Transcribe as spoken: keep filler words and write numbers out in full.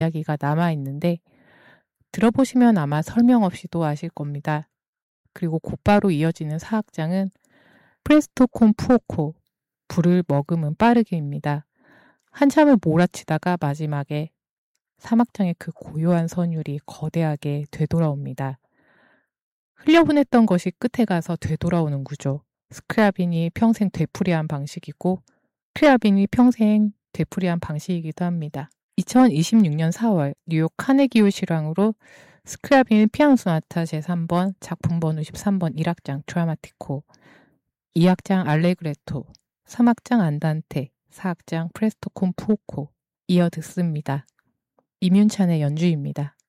이야기가 남아있는데 들어보시면 아마 설명 없이도 아실 겁니다. 그리고 곧바로 이어지는 사악장은 프레스토 콘 푸오코, 불을 머금은 빠르게입니다. 한참을 몰아치다가 마지막에 삼 악장의 그 고요한 선율이 거대하게 되돌아옵니다. 흘려보냈던 것이 끝에 가서 되돌아오는 구조. 스크라빈이 평생 되풀이한 방식이고 스크라빈이 평생 되풀이한 방식이기도 합니다. 이천이십육 년 사월 뉴욕 카네기홀 실황으로 스크라빈 피아노 소나타 제삼 번 작품 번호 십삼 번 일 악장 드라마티코, 이 악장 알레그레토, 삼 악장 안단테, 사 악장 프레스토 콘 푸오코 이어 듣습니다. 임윤찬의 연주입니다.